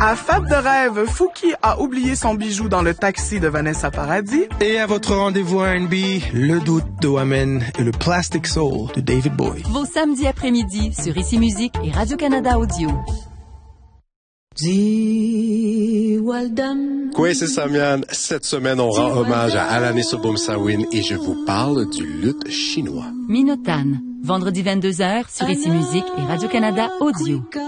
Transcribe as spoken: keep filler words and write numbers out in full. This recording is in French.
À Fab de rêve, Fouki a oublié son bijou dans le taxi de Vanessa Paradis. Et à votre rendez-vous R and B, Le Doute de Wamen et le Plastic Soul de David Bowie. Vos samedis après-midi sur Ici Musique et Radio-Canada Audio. Kwesi Samian, cette semaine on rend hommage à Alanis Obomsawin et je vous parle du luth chinois. Minotan, vendredi vingt-deux heures sur Ici Musique et Radio-Canada Audio.